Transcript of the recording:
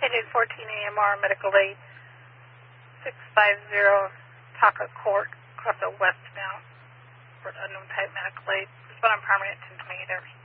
It is 14 AMR Medical Aid 650 Taka Court, Creflo westbound for unknown type medical aid. Respond on primary at 10:20 there.